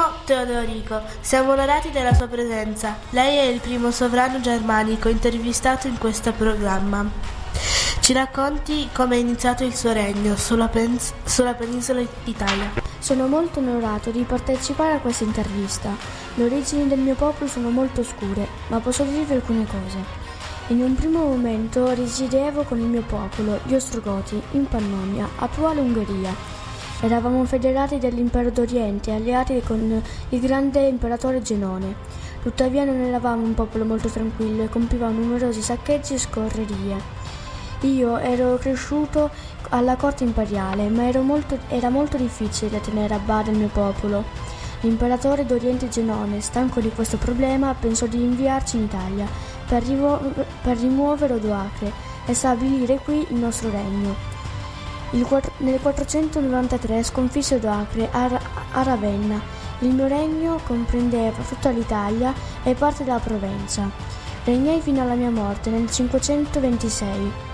Teodorico, siamo onorati della sua presenza. Lei è il primo sovrano germanico intervistato in questo programma. Ci racconti come è iniziato il suo regno sulla penisola Italia. Sono molto onorato di partecipare a questa intervista. Le origini del mio popolo sono molto oscure, ma posso dirvi alcune cose. In un primo momento risiedevo con il mio popolo, gli Ostrogoti, in Pannonia, attuale Ungheria. Eravamo federati dell'Impero d'Oriente, alleati con il grande imperatore Genone. Tuttavia non eravamo un popolo molto tranquillo e compivamo numerosi saccheggi e scorrerie. Io ero cresciuto alla corte imperiale, ma era molto difficile tenere a bada il mio popolo. L'imperatore d'Oriente Genone, stanco di questo problema, pensò di inviarci in Italia per rimuovere Odoacre e stabilire qui il nostro regno. Nel 493 sconfisse Odoacre a Ravenna. Il mio regno comprendeva tutta l'Italia e parte della Provenza. Regnai fino alla mia morte nel 526.